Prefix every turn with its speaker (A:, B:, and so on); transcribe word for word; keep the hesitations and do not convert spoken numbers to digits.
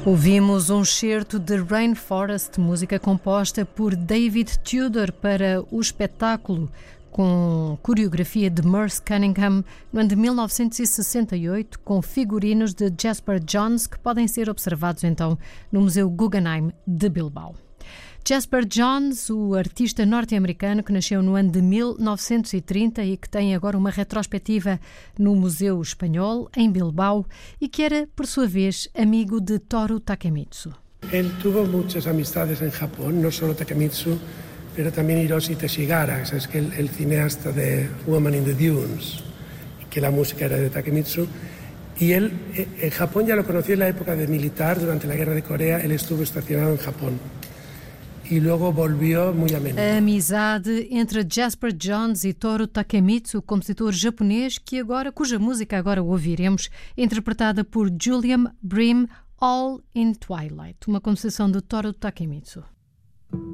A: Ouvimos um excerto de Rainforest, música composta por David Tudor para o espetáculo com coreografia de Merce Cunningham no ano de mil novecentos e sessenta e oito, com figurinos de Jasper Johns que podem ser observados então no Museu Guggenheim de Bilbao. Jasper Johns, o artista norte-americano que nasceu no ano de mil novecentos e trinta e que tem agora uma retrospectiva no Museu Espanhol, em Bilbao, e que era, por sua vez, amigo de Toru Takemitsu.
B: Ele tuvo muitas amistades em Japão, não só Takemitsu, mas também Hiroshi Teshigara, sabes que el, el cineasta de Woman in the Dunes, que a música era de Takemitsu. Y él, en Japón ya lo conocí en la época de militar, durante la guerra de Corea, él estuvo estacionado en Japón. E logo volvió muito a menudo.
A: A amizade entre Jasper Johns e Toru Takemitsu, compositor japonês que agora, cuja música agora ouviremos, interpretada por Julian Bream, All in Twilight, uma composição de Toru Takemitsu.